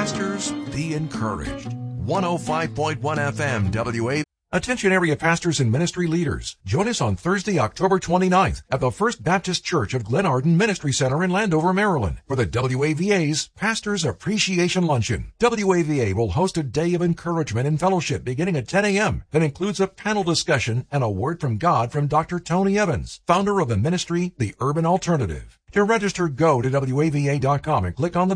Pastors, be encouraged. 105.1 FM WA. Attention area pastors and ministry leaders. Join us on Thursday, October 29th at the First Baptist Church of Glenarden Ministry Center in Landover, Maryland for the WAVA's Pastors Appreciation Luncheon. WAVA will host a day of encouragement and fellowship beginning at 10 a.m. that includes a panel discussion and a word from God from Dr. Tony Evans, founder of the ministry, The Urban Alternative. To register, go to WAVA.com and click on the